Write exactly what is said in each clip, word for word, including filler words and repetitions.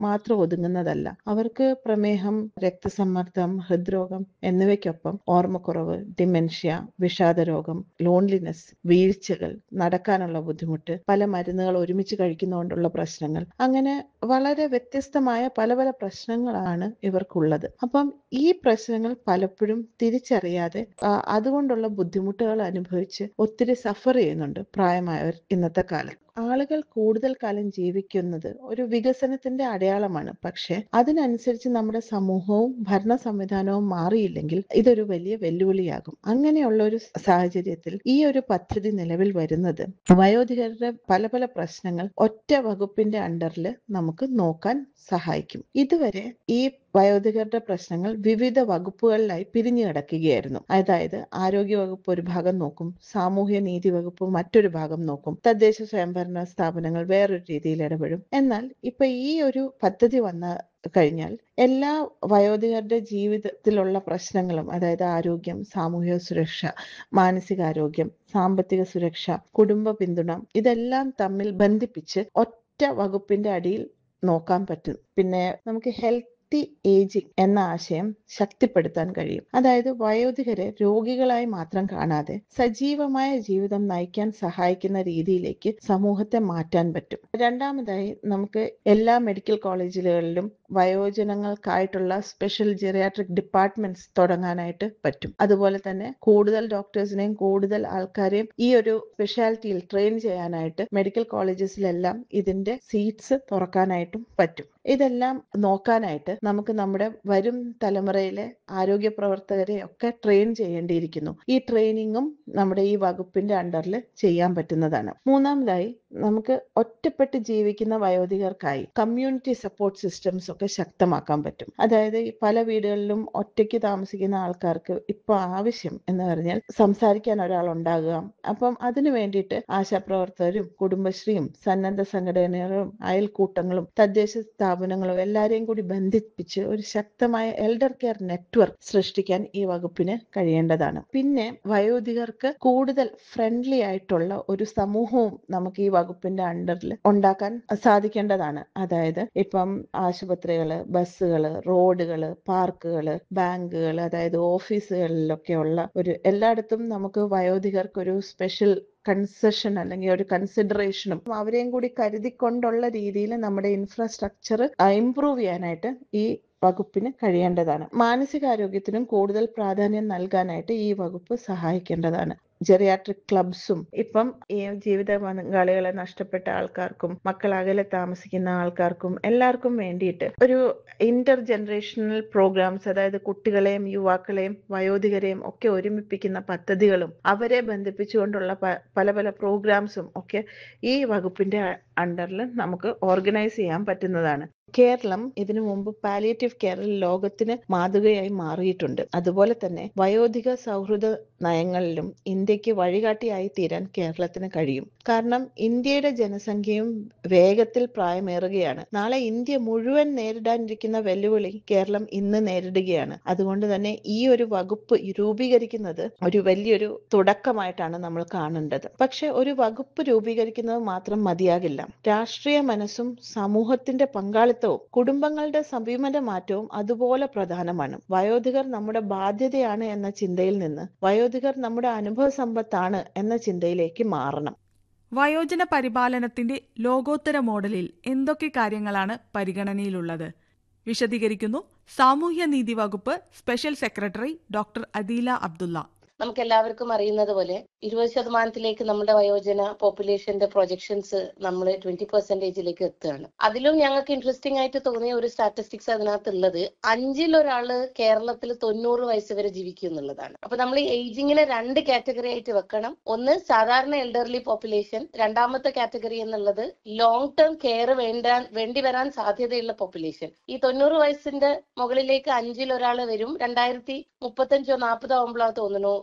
മാത്രം ഒതുങ്ങുന്നതല്ല. അവർക്ക് പ്രമേഹം, രക്തസമ്മർദ്ദം, ഹൃദ്രോഗം എന്നിവയ്ക്കൊപ്പം ഓർമ്മക്കുറവ്, ഡിമെൻഷ്യ, വിഷാദരോഗം, ലോൺലിനെസ്, വീഴ്ചകൾ, നടക്കാനുള്ള ബുദ്ധിമുട്ട്, പല മരുന്നുകൾ ഒരുമിച്ച് കഴിക്കുന്നതുകൊണ്ടുള്ള പ്രശ്നങ്ങൾ, അങ്ങനെ വളരെ വ്യത്യസ്തമായ പല പല പ്രശ്നങ്ങളാണ് ഇവർക്കുള്ളത്. അപ്പം ഈ പ്രശ്നങ്ങൾ പലപ്പോഴും തിരിച്ചറിയാതെ ആ, അതുകൊണ്ടുള്ള ബുദ്ധിമുട്ടുകൾ അനുഭവിച്ച് ഒത്തിരി സഫർ ചെയ്യുന്നുണ്ട് പ്രായമായവർ ഇന്നത്തെ കാലത്ത്. ആളുകൾ കൂടുതൽ കാലം ജീവിക്കുന്നത് ഒരു വികസനത്തിന്റെ അടയാളമാണ്. പക്ഷെ അതിനനുസരിച്ച് നമ്മുടെ സമൂഹവും ഭരണ സംവിധാനവും മാറിയില്ലെങ്കിൽ ഇതൊരു വലിയ വെല്ലുവിളിയാകും. അങ്ങനെയുള്ള ഒരു സാഹചര്യത്തിൽ ഈ ഒരു പദ്ധതി നിലവിൽ വരുന്നത് വയോധികരുടെ പല പല പ്രശ്നങ്ങൾ ഒറ്റ വകുപ്പിന്റെ അണ്ടറിൽ നമുക്ക് നോക്കാൻ സഹായിക്കും. ഇതുവരെ ഈ വയോധികരുടെ പ്രശ്നങ്ങൾ വിവിധ വകുപ്പുകളിലായി പിരിഞ്ഞു കിടക്കുകയായിരുന്നു. അതായത് ആരോഗ്യ വകുപ്പ് ഒരു ഭാഗം നോക്കും, സാമൂഹ്യ നീതി വകുപ്പ് മറ്റൊരു ഭാഗം നോക്കും, തദ്ദേശ സ്വയംഭരണ സ്ഥാപനങ്ങൾ വേറൊരു രീതിയിൽ ഇടപെടും. എന്നാൽ ഇപ്പൊ ഈ ഒരു പദ്ധതി വന്ന കഴിഞ്ഞാൽ എല്ലാ വയോധികരുടെ ജീവിതത്തിലുള്ള പ്രശ്നങ്ങളും, അതായത് ആരോഗ്യം, സാമൂഹിക സുരക്ഷ, മാനസികാരോഗ്യം, സാമ്പത്തിക സുരക്ഷ, കുടുംബ പിന്തുണ, ഇതെല്ലാം തമ്മിൽ ബന്ധിപ്പിച്ച് ഒറ്റ വകുപ്പിന്റെ അടിയിൽ നോക്കാൻ പറ്റും. പിന്നെ നമുക്ക് ഹെൽത്തി ഏജിംഗ് എന്ന ആശയം ശക്തിപ്പെടുത്താൻ കഴിയും. അതായത് വയോധികരെ രോഗികളായി മാത്രം കാണാതെ സജീവമായ ജീവിതം നയിക്കാൻ സഹായിക്കുന്ന രീതിയിലേക്ക് സമൂഹത്തെ മാറ്റാൻ പറ്റും. രണ്ടാമതായി നമുക്ക് എല്ലാ മെഡിക്കൽ കോളേജുകളിലും വയോജനങ്ങൾക്കായിട്ടുള്ള സ്പെഷ്യൽ ജെറിയാട്രിക് ഡിപ്പാർട്ട്മെന്റ്സ് തുടങ്ങാനായിട്ട് പറ്റും. അതുപോലെ തന്നെ കൂടുതൽ ഡോക്ടേഴ്സിനെയും കൂടുതൽ ആൾക്കാരെയും ഈ ഒരു സ്പെഷ്യാലിറ്റിയിൽ ട്രെയിൻ ചെയ്യാനായിട്ട് മെഡിക്കൽ കോളേജസിലെല്ലാം ഇതിന്റെ സീറ്റ്സ് തുറക്കാനായിട്ടും പറ്റും. ഇതെല്ലാം നോക്കാനായിട്ട് നമുക്ക് നമ്മുടെ വരും തലമുറയിലെ ആരോഗ്യ പ്രവർത്തകരെ ഒക്കെ ട്രെയിൻ ചെയ്യേണ്ടിയിരിക്കുന്നു. ഈ ട്രെയിനിങ്ങും നമ്മുടെ ഈ വകുപ്പിന്റെ അണ്ടറിൽ ചെയ്യാൻ പറ്റുന്നതാണ്. മൂന്നാമതായി നമുക്ക് ഒറ്റപ്പെട്ട് ജീവിക്കുന്ന വയോധികർക്കായി കമ്മ്യൂണിറ്റി സപ്പോർട്ട് സിസ്റ്റംസ് ഒക്കെ ശക്തമാക്കാൻ പറ്റും. അതായത് പല വീടുകളിലും ഒറ്റയ്ക്ക് താമസിക്കുന്ന ആൾക്കാർക്ക് ഇപ്പൊ ആവശ്യം എന്ന് പറഞ്ഞാൽ സംസാരിക്കാൻ ഒരാൾ ഉണ്ടാകുക. അപ്പം അതിനു വേണ്ടിയിട്ട് ആശാപ്രവർത്തകരും കുടുംബശ്രീയും സന്നദ്ധ സംഘടനകളും അയൽക്കൂട്ടങ്ങളും തദ്ദേശ സ്ഥാപനങ്ങളും എല്ലാരെയും കൂടി ബന്ധിപ്പിച്ച് ഒരു ശക്തമായ എൽഡർ കെയർ നെറ്റ്വർക്ക് സൃഷ്ടിക്കാൻ ഈ വകുപ്പിന് കഴിയേണ്ടതാണ്. പിന്നെ വയോധികർക്ക് കൂടുതൽ ഫ്രണ്ട്ലി ആയിട്ടുള്ള ഒരു സമൂഹവും നമുക്ക് ഈ വകുപ്പിന്റെ അണ്ടറിൽ ഉണ്ടാക്കാൻ സാധിക്കേണ്ടതാണ്. അതായത് ഇപ്പം ആശുപത്രികള്, ബസ്സുകള്, റോഡുകള്, പാർക്കുകള്, ബാങ്കുകള്, അതായത് ഓഫീസുകളിലൊക്കെയുള്ള ഒരു എല്ലായിടത്തും നമുക്ക് വയോധികർക്ക് ഒരു സ്പെഷ്യൽ കൺസെഷൻ അല്ലെങ്കിൽ ഒരു കൺസിഡറേഷനും അവരെയും കൂടി കരുതിക്കൊണ്ടുള്ള രീതിയിൽ നമ്മുടെ ഇൻഫ്രാസ്ട്രക്ചർ ഇംപ്രൂവ് ചെയ്യാനായിട്ട് ഈ വകുപ്പിന് കഴിയേണ്ടതാണ്. മാനസികാരോഗ്യത്തിനും കൂടുതൽ പ്രാധാന്യം നൽകാനായിട്ട് ഈ വകുപ്പ് സഹായിക്കേണ്ടതാണ്. ജെറിയാട്രിക് ക്ലബ്സും ഇപ്പം ഈ ജീവിത പങ്കാളികളെ നഷ്ടപ്പെട്ട ആൾക്കാർക്കും മക്കൾ അകലെ താമസിക്കുന്ന ആൾക്കാർക്കും എല്ലാവർക്കും വേണ്ടിയിട്ട് ഒരു ഇന്റർ ജനറേഷണൽ പ്രോഗ്രാംസ്, അതായത് കുട്ടികളെയും യുവാക്കളെയും വയോധികരെയും ഒക്കെ ഒരുമിപ്പിക്കുന്ന പദ്ധതികളും അവരെ ബന്ധിപ്പിച്ചുകൊണ്ടുള്ള പല പല പ്രോഗ്രാംസും ഒക്കെ ഈ വകുപ്പിന്റെ അണ്ടറിൽ നമുക്ക് ഓർഗനൈസ് ചെയ്യാൻ പറ്റുന്നതാണ്. കേരളം ഇതിനു മുമ്പ് പാലിയേറ്റീവ് കെയറിൽ ലോകത്തിന് മാതൃകയായി മാറിയിട്ടുണ്ട്. അതുപോലെ തന്നെ വയോധിക സൗഹൃദ നയങ്ങളിലും ഇന്ത്യക്ക് വഴികാട്ടിയായി തീരാൻ കേരളത്തിന് കഴിയും. കാരണം ഇന്ത്യയുടെ ജനസംഖ്യയും വേഗത്തിൽ പ്രായമേറുകയാണ്. നാളെ ഇന്ത്യ മുഴുവൻ നേരിടാനിരിക്കുന്ന വെല്ലുവിളി കേരളം ഇന്ന് നേരിടുകയാണ്. അതുകൊണ്ട് തന്നെ ഈ ഒരു വകുപ്പ് രൂപീകരിക്കുന്നത് ഒരു വലിയൊരു തുടക്കമായിട്ടാണ് നമ്മൾ കാണേണ്ടത്. പക്ഷെ ഒരു വകുപ്പ് രൂപീകരിക്കുന്നത് മാത്രം മതിയാകില്ല. രാഷ്ട്രീയ മനസ്സും സമൂഹത്തിന്റെ പങ്കാളിത്തവും കുടുംബങ്ങളുടെ സമീപന മാറ്റവും അതുപോലെ പ്രധാനമാണ്. വയോധികർ നമ്മുടെ ബാധ്യതയാണ് എന്ന ചിന്തയിൽ നിന്ന് വയോധികർ നമ്മുടെ അനുഭവ സമ്പത്താണ് എന്ന ചിന്തയിലേക്ക് മാറണം. വയോജന പരിപാലനത്തിന്റെ ലോകോത്തര മോഡലിൽ എന്തൊക്കെ കാര്യങ്ങളാണ് പരിഗണനയിലുള്ളത്? വിശദീകരിക്കുന്നു സാമൂഹ്യ നീതി വകുപ്പ് special secretary doctor Adeela Abdulla. നമുക്ക് എല്ലാവർക്കും അറിയുന്നത് പോലെ ഇരുപത് ശതമാനത്തിലേക്ക് നമ്മുടെ വയോജന പോപ്പുലേഷന്റെ പ്രൊജക്ഷൻസ് നമ്മൾ ട്വന്റി പെർസെന്റേജിലേക്ക് എത്തുകയാണ്. അതിലും ഞങ്ങൾക്ക് ഇൻട്രസ്റ്റിംഗ് ആയിട്ട് തോന്നിയ ഒരു സ്റ്റാറ്റിസ്റ്റിക്സ് അതിനകത്ത് ഉള്ളത് അഞ്ചിലൊരാള് കേരളത്തിൽ തൊണ്ണൂറ് വയസ്സ് വരെ ജീവിക്കും എന്നുള്ളതാണ്. അപ്പൊ നമ്മൾ ഈ ഏജിങ്ങിനെ രണ്ട് കാറ്റഗറി ആയിട്ട് വെക്കണം. ഒന്ന് സാധാരണ എൽഡർലി പോപ്പുലേഷൻ, രണ്ടാമത്തെ കാറ്റഗറി എന്നുള്ളത് ലോങ് ടേം കെയർ വേണ്ട വേണ്ടി വരാൻ സാധ്യതയുള്ള പോപ്പുലേഷൻ. ഈ തൊണ്ണൂറ് വയസ്സിന്റെ മുകളിലേക്ക് അഞ്ചിലൊരാള് വരും. രണ്ടായിരത്തി മുപ്പത്തഞ്ചോ നാൽപ്പതോ ആവുമ്പോഴാണ് തോന്നുന്നു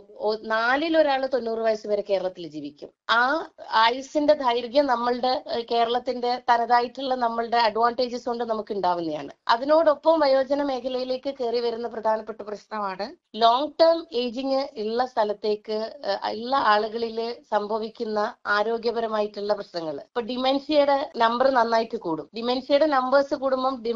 ഒ- നാലിലൊരാൾ തൊണ്ണൂറ് വയസ്സ് വരെ കേരളത്തിൽ ജീവിക്കും. ആ ആയുസിന്റെ ദൈർഘ്യം നമ്മളുടെ ഏഹ്, കേരളത്തിന്റെ തനതായിട്ടുള്ള നമ്മളുടെ അഡ്വാൻറ്റേജസ് കൊണ്ട് നമുക്ക് ഉണ്ടാവുന്നതാണ്. അതിനോടൊപ്പം വയോജന മേഖലയിലേക്ക് കയറി വരുന്ന പ്രധാനപ്പെട്ട പ്രശ്നമാണ് ലോങ് ടേം ഏജിങ് ഉള്ള സ്ഥലത്തേക്ക് ഏഹ്, ഉള്ള ആളുകളിൽ സംഭവിക്കുന്ന ആരോഗ്യപരമായിട്ടുള്ള പ്രശ്നങ്ങൾ. ഇപ്പൊ ഡിമെൻഷ്യയുടെ നമ്പർ നന്നായിട്ട് കൂടും. ഡിമെൻഷ്യയുടെ നമ്പേഴ്സ് കൂടുമ്പം